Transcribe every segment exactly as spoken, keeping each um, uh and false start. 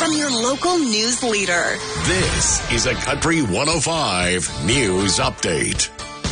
from your local news leader. This is a Country one oh five News Update.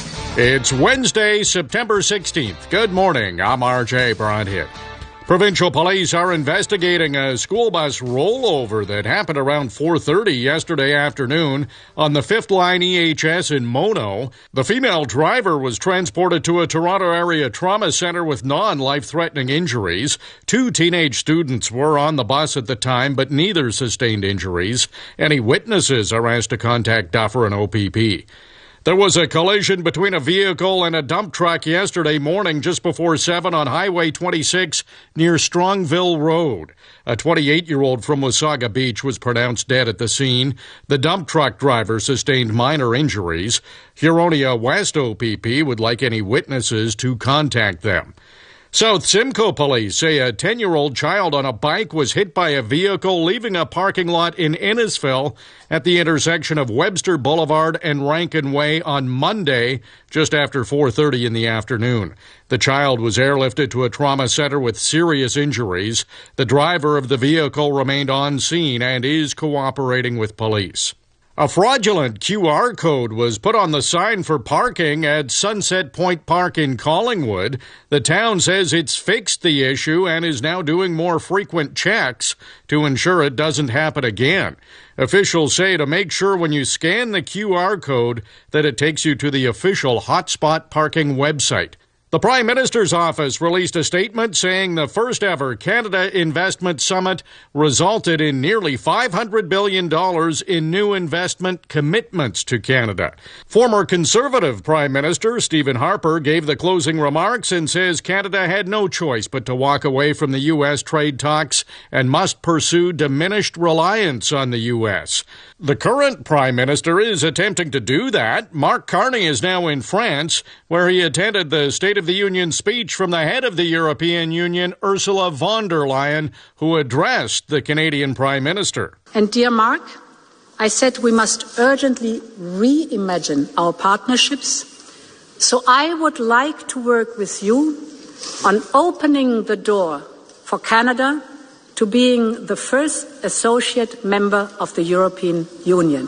It's Wednesday, September sixteenth. Good morning. I'm R J Broadhead. Provincial police are investigating a school bus rollover that happened around four thirty yesterday afternoon on the Fifth Line E H S in Mono. The female driver was transported to a Toronto area trauma center with non-life-threatening injuries. Two teenage students were on the bus at the time, but neither sustained injuries. Any witnesses are asked to contact Duffer and O P P. There was a collision between a vehicle and a dump truck yesterday morning just before seven on Highway twenty-six near Strongville Road. A twenty-eight-year-old from Wasaga Beach was pronounced dead at the scene. The dump truck driver sustained minor injuries. Huronia West O P P would like any witnesses to contact them. South Simcoe police say a ten-year-old child on a bike was hit by a vehicle leaving a parking lot in Innisfil at the intersection of Webster Boulevard and Rankin Way on Monday, just after four thirty in the afternoon. The child was airlifted to a trauma center with serious injuries. The driver of the vehicle remained on scene and is cooperating with police. A fraudulent Q R code was put on the sign for parking at Sunset Point Park in Collingwood. The town says it's fixed the issue and is now doing more frequent checks to ensure it doesn't happen again. Officials say to make sure when you scan the Q R code that it takes you to the official Hotspot Parking website. The Prime Minister's office released a statement saying the first-ever Canada Investment Summit resulted in nearly five hundred billion dollars in new investment commitments to Canada. Former Conservative Prime Minister Stephen Harper gave the closing remarks and says Canada had no choice but to walk away from the U S trade talks and must pursue diminished reliance on the U S. The current Prime Minister is attempting to do that. Mark Carney is now in France, where he attended the State of the Union speech from the head of the European Union, Ursula von der Leyen, who addressed the Canadian Prime Minister. And dear Mark, I said we must urgently reimagine our partnerships. So I would like to work with you on opening the door for Canada to being the first associate member of the European Union.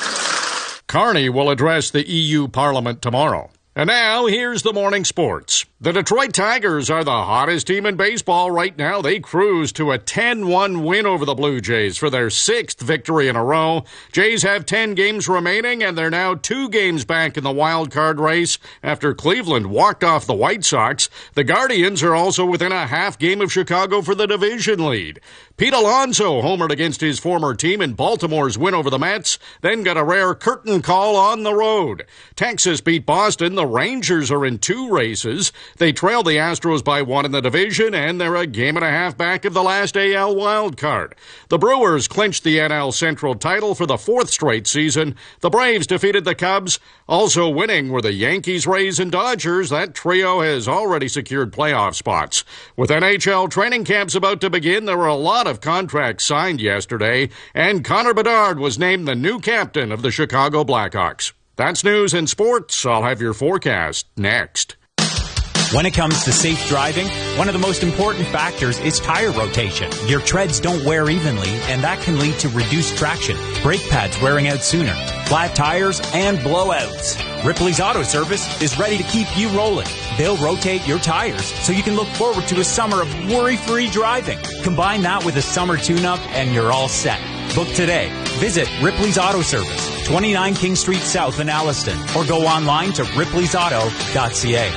Carney will address the E U Parliament tomorrow. And now, here's the morning sports. The Detroit Tigers are the hottest team in baseball right now. They cruise to a ten one win over the Blue Jays for their sixth victory in a row. Jays have ten games remaining, and they're now two games back in the wild card race after Cleveland walked off the White Sox. The Guardians are also within a half game of Chicago for the division lead. Pete Alonso homered against his former team in Baltimore's win over the Mets, then got a rare curtain call on the road. Texas beat Boston. The Rangers are in two races. They trail the Astros by one in the division, and they're a game and a half back of the last A L wild card. The Brewers clinched the N L Central title for the fourth straight season. The Braves defeated the Cubs. Also winning were the Yankees, Rays, and Dodgers. That trio has already secured playoff spots. With N H L training camps about to begin, there were a lot of contracts signed yesterday, and Connor Bedard was named the new captain of the Chicago Blackhawks. That's news and sports. I'll have your forecast next. When it comes to safe driving, one of the most important factors is tire rotation. Your treads don't wear evenly, and that can lead to reduced traction, brake pads wearing out sooner, flat tires, and blowouts. Ripley's Auto Service is ready to keep you rolling. They'll rotate your tires so you can look forward to a summer of worry-free driving. Combine that with a summer tune-up, and you're all set. Book today. Visit Ripley's Auto Service, twenty-nine King Street South in Alliston, or go online to ripleys auto dot c a.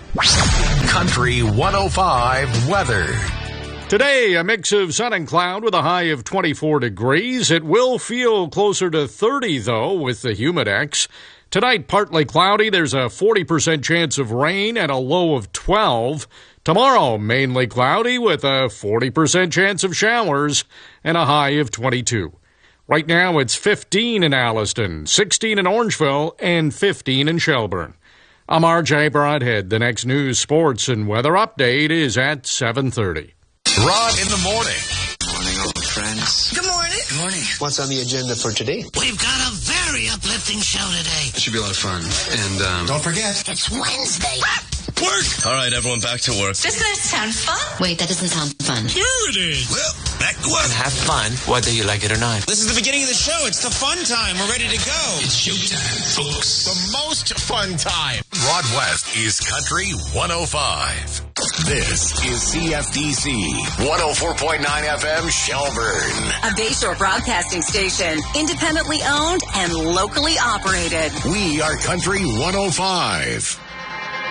Country one oh five weather. Today, a mix of sun and cloud with a high of twenty-four degrees. It will feel closer to thirty, though, with the Humidex. Tonight, partly cloudy. There's a forty percent chance of rain and a low of twelve. Tomorrow, mainly cloudy with a forty percent chance of showers and a high of twenty-two. Right now, it's fifteen in Alliston, sixteen in Orangeville, and fifteen in Shelburne. I'm R J Broadhead. The next news, sports, and weather update is at seven thirty. Rod in the morning. Morning, old friends. Good morning. Good morning. What's on the agenda for today? We've got a very uplifting show today. It should be a lot of fun. And um, don't forget, it's Wednesday. Work! All right, everyone, back to work. Doesn't that sound fun? Wait, that doesn't sound fun. Sure it is. Well, and have fun, whether you like it or not. This is the beginning of the show. It's the fun time. We're ready to go. It's showtime, folks. The most fun time. Rod West is Country one oh five. This is C F D C one oh four point nine F M Shelburne. A Bayshore broadcasting station, independently owned and locally operated. We are Country one oh five.